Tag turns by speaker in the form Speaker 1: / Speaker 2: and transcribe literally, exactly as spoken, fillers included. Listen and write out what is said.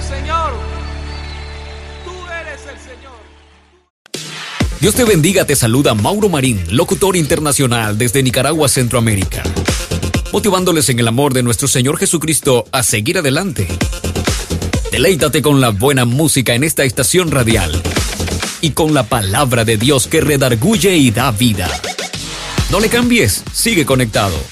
Speaker 1: Señor. Tú eres el Señor.
Speaker 2: Dios te bendiga, te saluda Mauro Marín, locutor internacional desde Nicaragua, Centroamérica, motivándoles en el amor de nuestro Señor Jesucristo a seguir adelante. Deleítate con la buena música en esta estación radial y con la palabra de Dios que redarguye y da vida. No le cambies, sigue conectado.